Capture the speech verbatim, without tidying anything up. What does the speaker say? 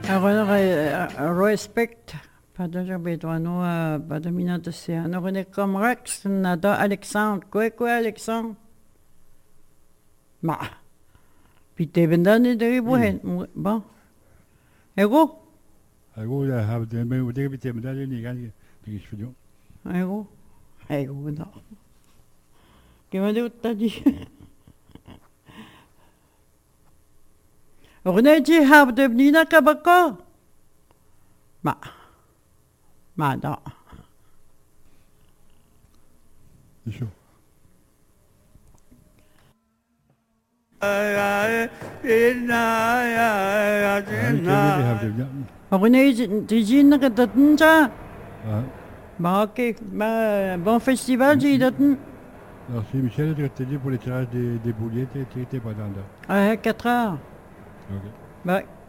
respect pada jabit ano pada minata siya ano kung ikam Rex na da Alexandre kwe kwe Alexandre ma pite benda ni dari buhen ba ego ego ya have de me ude pite benda ni kan ni studio ego ego benda gimana tadi René have de nina kabaka ma ma da Isso. René dijin ka daten ja ma ke ma bon festival ji daten Alors si Michel est resté pour les tirages des, des boulettes, tu étais pas dans là. à quatre heures Okay. bah